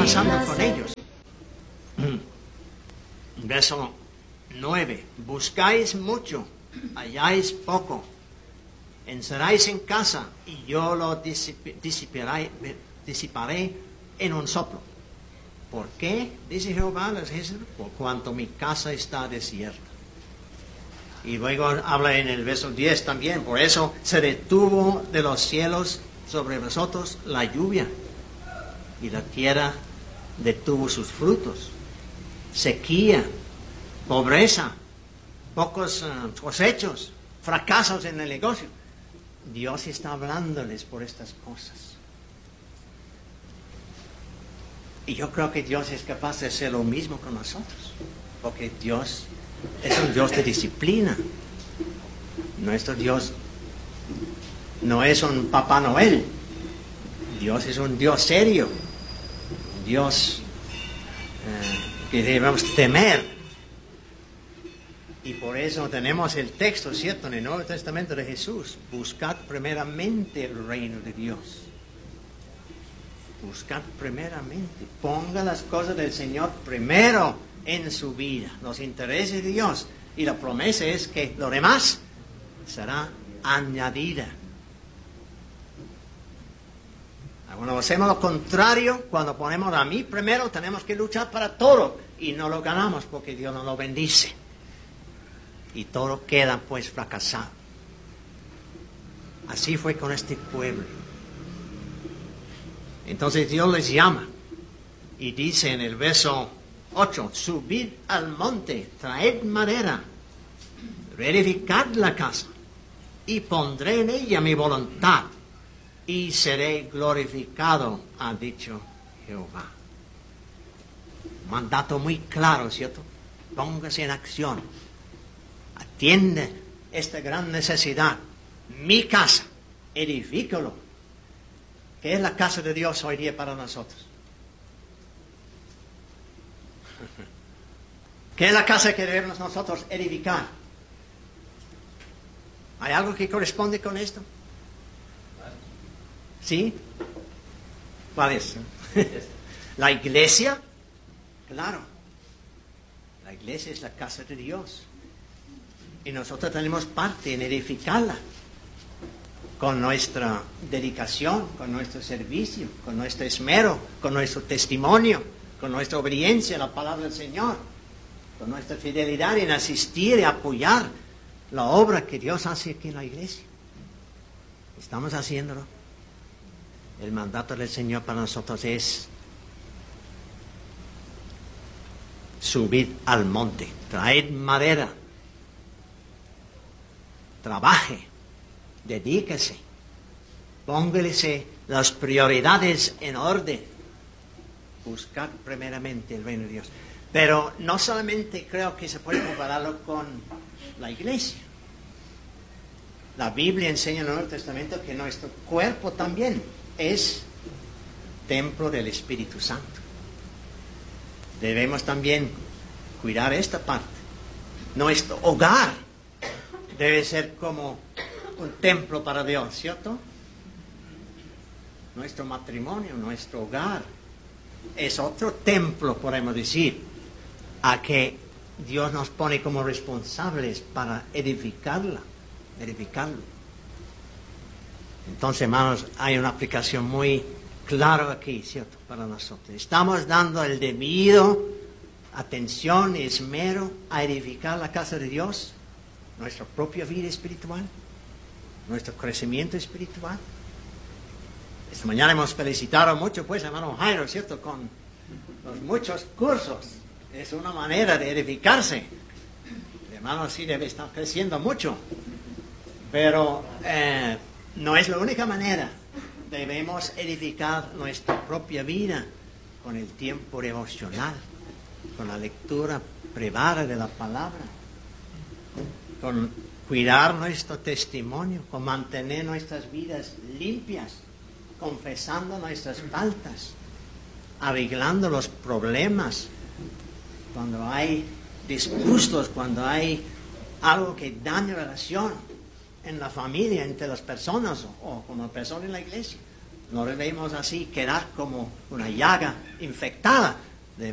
pasando con ellos. Verso 9. Buscáis mucho, halláis poco. Encerráis en casa y yo lo disiparé en un soplo. ¿Por qué? Dice Jehová, por cuanto mi casa está desierta. Y luego habla en el verso 10 también. Por eso se detuvo de los cielos sobre vosotros la lluvia y la tierra detuvo sus frutos. Sequía, pobreza, pocos cosechos, fracasos en el negocio. Dios está hablándoles por estas cosas. Y yo creo que Dios es capaz de hacer lo mismo con nosotros. Porque Dios es un Dios de disciplina. Nuestro Dios no es un Papá Noel. Dios es un Dios serio. Un Dios que debemos temer. Y por eso tenemos el texto, ¿cierto?, en el Nuevo Testamento de Jesús. Buscad primeramente el reino de Dios. Buscad primeramente. Ponga las cosas del Señor primero en su vida. Los intereses de Dios. Y la promesa es que lo demás será añadida. Cuando hacemos lo contrario, cuando ponemos a mí primero, tenemos que luchar para todo. Y no lo ganamos porque Dios no lo bendice. Y todo queda pues fracasado. Así fue con este pueblo. Entonces Dios les llama y dice en el verso 8, subid al monte, traed madera, reedificad la casa y pondré en ella mi voluntad y seré glorificado, ha dicho Jehová. Mandato muy claro, ¿cierto? Póngase en acción. Atiende esta gran necesidad. Mi casa, edifícalo. ¿Qué es la casa de Dios hoy día para nosotros? ¿Qué es la casa que debemos nosotros edificar? ¿Hay algo que corresponde con esto? ¿Sí? ¿Cuál es? ¿La iglesia? Claro. La iglesia es la casa de Dios. Y nosotros tenemos parte en edificarla. Con nuestra dedicación, con nuestro servicio, con nuestro esmero, con nuestro testimonio, con nuestra obediencia a la palabra del Señor, con nuestra fidelidad en asistir y apoyar la obra que Dios hace aquí en la iglesia. ¿Estamos haciéndolo? El mandato del Señor para nosotros es subid al monte, traed madera, trabaje, dedíquese, póngase las prioridades en orden, buscar primeramente el reino de Dios. Pero no solamente creo que se puede compararlo con la iglesia. La Biblia enseña en el Nuevo Testamento que nuestro cuerpo también es templo del Espíritu Santo. Debemos también cuidar esta parte. Nuestro hogar debe ser como un templo para Dios, ¿cierto? Nuestro matrimonio, nuestro hogar es otro templo, podemos decir, a que Dios nos pone como responsables para edificarlo. Entonces, hermanos, hay una aplicación muy clara aquí, ¿cierto?, para nosotros. Estamos dando el debido atención y esmero a edificar la casa de Dios, nuestra propia vida espiritual, nuestro crecimiento espiritual. Esta mañana hemos felicitado mucho, pues, hermano Jairo, ¿cierto?, con los muchos cursos. Es una manera de edificarse. El hermano sí debe estar creciendo mucho. Pero no es la única manera. Debemos edificar nuestra propia vida con el tiempo devocional, con la lectura privada de la palabra, con cuidar nuestro testimonio, con mantener nuestras vidas limpias, confesando nuestras faltas, arreglando los problemas, cuando hay disgustos, cuando hay algo que daña la relación en la familia, entre las personas o como persona en la iglesia. No debemos así quedar como una llaga infectada,